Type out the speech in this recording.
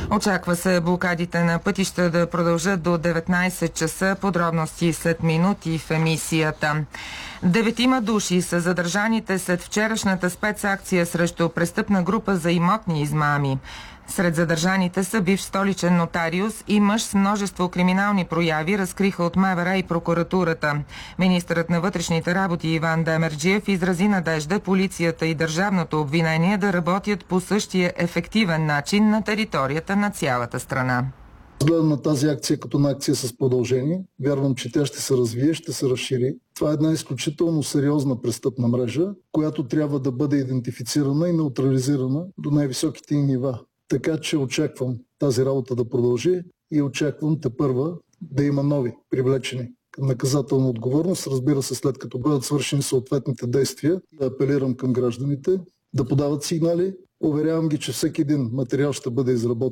Очаква се блокадите на пътища да продължат до 19 часа. Подробности след минути в емисията. 9 души са задържаните след вчерашната спецакция срещу престъпна група за имотни измами. Сред задържаните са бивш столичен нотариус и мъж с множество криминални прояви, разкриха от МВР и прокуратурата. Министърът на вътрешните работи Иван Демерджиев изрази надежда полицията и държавното обвинение да работят по същия ефективен начин на територията на цялата страна. Гледам на тази акция като на акция с продължение. Вярвам, че тя ще се развие, ще се разшири. Това е една изключително сериозна престъпна мрежа, която трябва да бъде идентифицирана и неутрализирана до най-високите нива. Така че очаквам тази работа да продължи и очаквам тепърва да има нови привлечени към наказателна отговорност. Разбира се, след като бъдат свършени съответните действия, да апелирам към гражданите да подават сигнали. Уверявам ги, че всеки един материал ще бъде изработен